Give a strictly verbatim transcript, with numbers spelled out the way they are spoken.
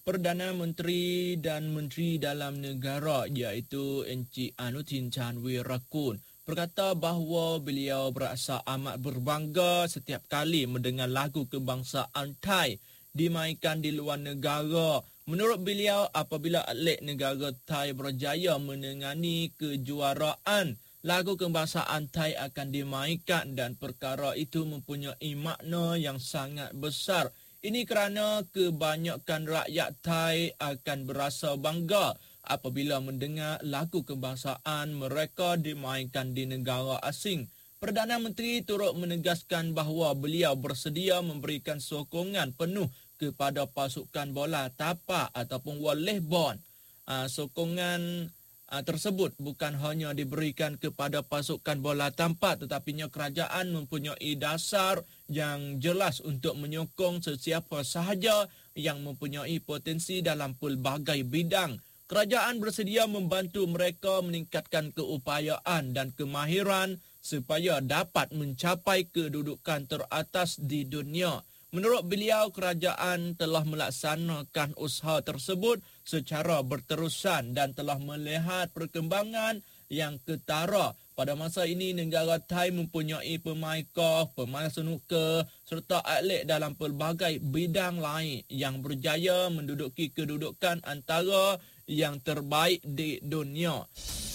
Perdana Menteri dan Menteri Dalam Negara iaitu Encik Anutin Chan Wirakul berkata bahawa beliau berasa amat berbangga setiap kali mendengar lagu kebangsaan Thai dimainkan di luar negara. Menurut beliau, apabila atlet negara Thai berjaya menangani kejuaraan, lagu kebangsaan Thai akan dimainkan dan perkara itu mempunyai makna yang sangat besar. Ini kerana kebanyakan rakyat Thai akan berasa bangga apabila mendengar lagu kebangsaan mereka dimainkan di negara asing. Perdana Menteri turut menegaskan bahawa beliau bersedia memberikan sokongan penuh kepada pasukan bola tapak ataupun Wallahbond. Uh, sokongan uh, tersebut bukan hanya diberikan kepada pasukan bola tapak, tetapinya kerajaan mempunyai dasar yang jelas untuk menyokong sesiapa sahaja yang mempunyai potensi dalam pelbagai bidang. Kerajaan bersedia membantu mereka meningkatkan keupayaan dan kemahiran supaya dapat mencapai kedudukan teratas di dunia. Menurut beliau, kerajaan telah melaksanakan usaha tersebut secara berterusan dan telah melihat perkembangan yang ketara. Pada masa ini, negara Thai mempunyai pemain golf, pemain snooker serta atlet dalam pelbagai bidang lain yang berjaya menduduki kedudukan antara yang terbaik di dunia.